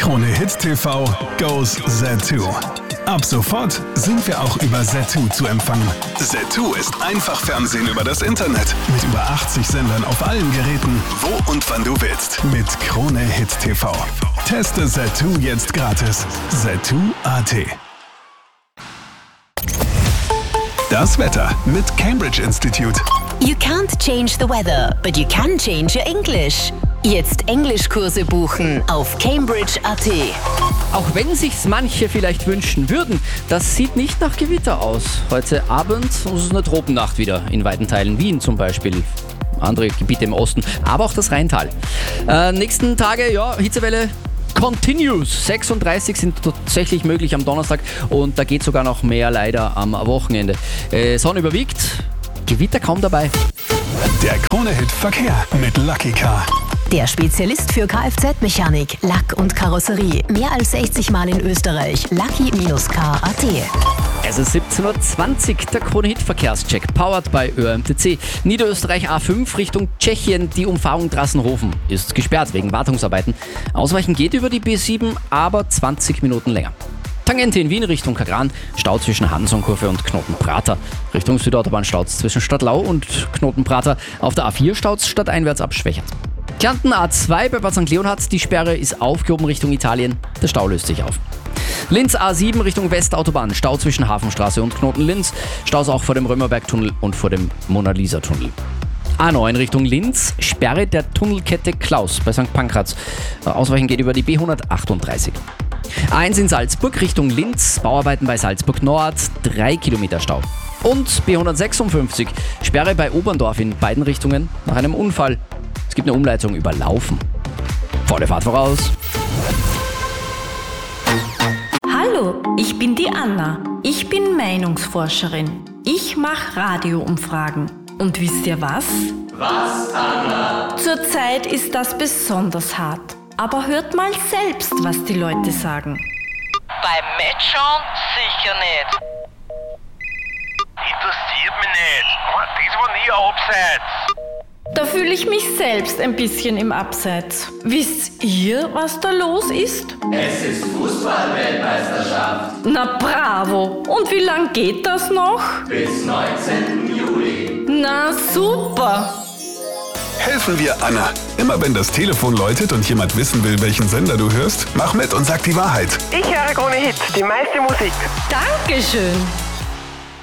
Krone Hit TV goes Z2. Ab sofort sind wir auch über Z2 zu empfangen. Z2 ist einfach Fernsehen über das Internet. Mit über 80 Sendern auf allen Geräten, wo und wann du willst. Mit Krone Hit TV. Teste Z2 jetzt gratis. Z2.at. Das Wetter mit Cambridge Institute. You can't change the weather, but you can change your English. Jetzt Englischkurse buchen auf Cambridge.at. Auch wenn sich's manche vielleicht wünschen würden, das sieht nicht nach Gewitter aus. Heute Abend ist es eine Tropennacht wieder in weiten Teilen, Wien zum Beispiel. Andere Gebiete im Osten, aber auch das Rheintal. Nächsten Tage, Hitzewelle continues. 36 sind tatsächlich möglich am Donnerstag und da geht sogar noch mehr leider am Wochenende. Sonne überwiegt, Gewitter kaum dabei. Der Krone-Hit Verkehr mit Lucky Car. Der Spezialist für Kfz-Mechanik, Lack und Karosserie. Mehr als 60 Mal in Österreich. Lucky-car.at. Es ist 17.20 Uhr, der Krone-Hit-Verkehrscheck, powered by ÖMTC. Niederösterreich A5 Richtung Tschechien, die Umfahrung Drassenhofen ist gesperrt wegen Wartungsarbeiten. Ausweichen geht über die B7, aber 20 Minuten länger. Tangente in Wien Richtung Kagran, Stau zwischen Hansonkurve und Knotenprater. Richtung Südautobahn staut's zwischen Stadtlau und Knotenprater. Auf der A4 staut's stadteinwärts ab Schwächert. Kärnten A2 bei Bad St. Leonhard, die Sperre ist aufgehoben Richtung Italien, der Stau löst sich auf. Linz A7 Richtung Westautobahn, Stau zwischen Hafenstraße und Knoten-Linz, Staus auch vor dem Römerberg-Tunnel und vor dem Mona-Lisa-Tunnel. A9 Richtung Linz, Sperre der Tunnelkette Klaus bei St. Pankraz. Ausweichen geht über die B138. A1 in Salzburg Richtung Linz, Bauarbeiten bei Salzburg Nord, 3 Kilometer Stau. Und B156, Sperre bei Oberndorf in beiden Richtungen nach einem Unfall. Es gibt eine Umleitung über Laufen. Volle Fahrt voraus. Hallo, ich bin die Anna. Ich bin Meinungsforscherin. Ich mache Radioumfragen. Und wisst ihr was? Was, Anna? Zurzeit ist das besonders hart. Aber hört mal selbst, was die Leute sagen. Beim Matchschauen sicher nicht. Interessiert mich nicht. Das war nie ein Abseits. Da fühle ich mich selbst ein bisschen im Abseits. Wisst ihr, was da los ist? Es ist Fußball-Weltmeisterschaft. Na bravo! Und wie lang geht das noch? Bis 19. Juli. Na super! Helfen wir Anna. Immer wenn das Telefon läutet und jemand wissen will, welchen Sender du hörst, mach mit und sag die Wahrheit. Ich höre Krone Hit, die meiste Musik. Dankeschön!